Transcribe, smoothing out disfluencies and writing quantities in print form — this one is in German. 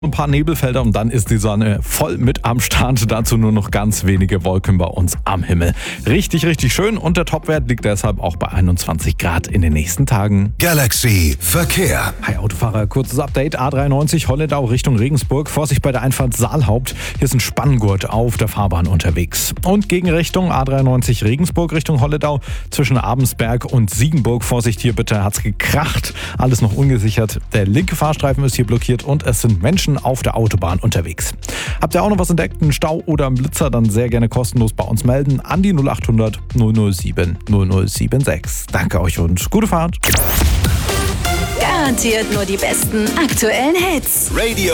Ein paar Nebelfelder und dann ist die Sonne voll mit am Start. Dazu nur noch ganz wenige Wolken bei uns am Himmel. Richtig, richtig schön und der Topwert liegt deshalb auch bei 21 Grad in den nächsten Tagen. Galaxy Verkehr. Hi Autofahrer, kurzes Update. A93 Holledau Richtung Regensburg. Vorsicht bei der Einfahrt Saalhaupt. Hier ist ein Spanngurt auf der Fahrbahn unterwegs. Und Gegenrichtung A93 Regensburg Richtung Holledau. Zwischen Abensberg und Siegenburg. Vorsicht hier bitte, hat's gekracht. Alles noch ungesichert. Der linke Fahrstreifen ist hier blockiert und es sind Menschen auf der Autobahn unterwegs. Habt ihr auch noch was entdeckt, einen Stau oder einen Blitzer, dann sehr gerne kostenlos bei uns melden an die 0800 007 0076. Danke euch und gute Fahrt. Garantiert nur die besten aktuellen Hits. Radio